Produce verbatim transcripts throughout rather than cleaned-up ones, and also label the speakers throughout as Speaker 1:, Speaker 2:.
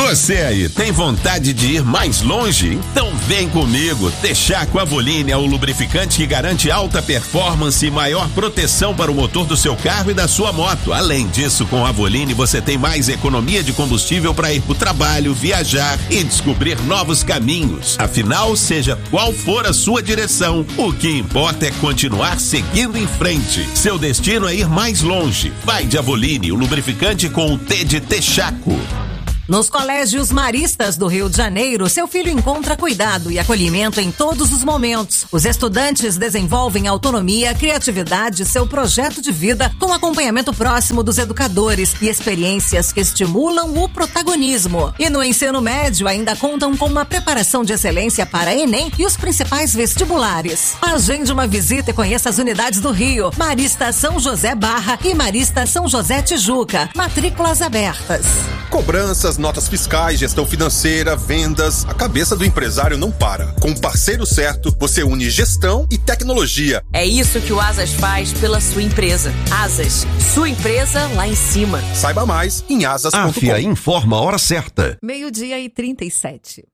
Speaker 1: Você aí, tem vontade de ir mais longe? Então vem comigo. Texaco Avoline é o lubrificante que garante alta performance e maior proteção para o motor do seu carro e da sua moto. Além disso, com a Avoline você tem mais economia de combustível para ir para o trabalho, viajar e descobrir novos caminhos. Afinal, seja qual for a sua direção, o que importa é continuar seguindo em frente. Seu destino é ir mais longe. Vai de Avoline, o lubrificante com o T de Texaco.
Speaker 2: Nos colégios maristas do Rio de Janeiro, seu filho encontra cuidado e acolhimento em todos os momentos. Os estudantes desenvolvem autonomia, criatividade e seu projeto de vida com acompanhamento próximo dos educadores e experiências que estimulam o protagonismo. E no ensino médio ainda contam com uma preparação de excelência para Enem e os principais vestibulares. Agende uma visita e conheça as unidades do Rio, Marista São José Barra e Marista São José Tijuca. Matrículas abertas.
Speaker 3: Cobranças, notas fiscais, gestão financeira, vendas, a cabeça do empresário não para. Com o parceiro certo, você une gestão e tecnologia.
Speaker 4: É isso que o Asas faz pela sua empresa. Asas, sua empresa lá em cima.
Speaker 3: Saiba mais em asas ponto com.
Speaker 5: Afia informa a hora certa.
Speaker 2: Meio-dia e trinta e sete.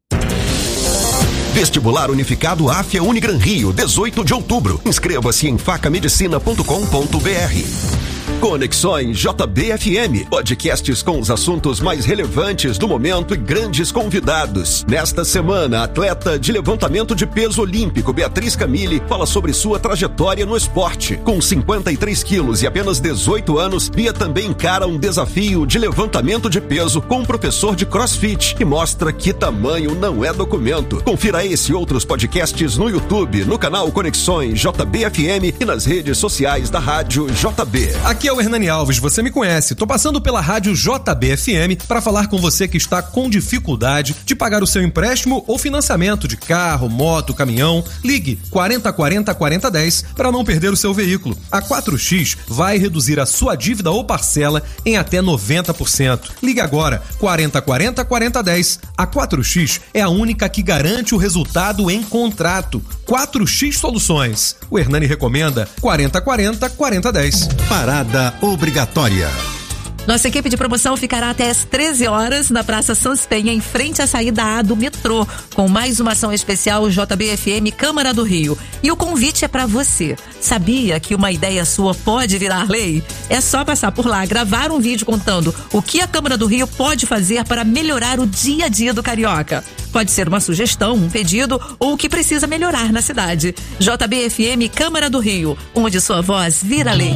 Speaker 5: Vestibular Unificado Afia Unigran Rio, dezoito de outubro. Inscreva-se em faca medicina ponto com ponto br. Conexões J B F M, podcasts com os assuntos mais relevantes do momento e grandes convidados. Nesta semana, a atleta de levantamento de peso olímpico Beatriz Camille fala sobre sua trajetória no esporte. Com cinquenta e três quilos e apenas dezoito anos, Bia também encara um desafio de levantamento de peso com um professor de CrossFit e mostra que tamanho não é documento. Confira esse e outros podcasts no YouTube, no canal Conexões J B F M e nas redes sociais da Rádio J B.
Speaker 6: Aqui é o Hernani Alves, você me conhece. Tô passando pela Rádio J B F M para falar com você que está com dificuldade de pagar o seu empréstimo ou financiamento de carro, moto, caminhão. Ligue quarenta quarenta quarenta dez para não perder o seu veículo. A quatro x vai reduzir a sua dívida ou parcela em até noventa por cento. Ligue agora quarenta quarenta quarenta dez. A quatro x é a única que garante o resultado em contrato. quatro x Soluções. O Hernani recomenda quarenta quarenta quarenta dez.
Speaker 5: Parada obrigatória.
Speaker 2: Nossa equipe de promoção ficará até às treze horas na Praça Sans Penha, em frente à saída A do metrô, com mais uma ação especial J B F M Câmara do Rio. E o convite é para você. Sabia que uma ideia sua pode virar lei? É só passar por lá, gravar um vídeo contando o que a Câmara do Rio pode fazer para melhorar o dia a dia do carioca. Pode ser uma sugestão, um pedido ou o que precisa melhorar na cidade. J B F M Câmara do Rio, onde sua voz vira lei.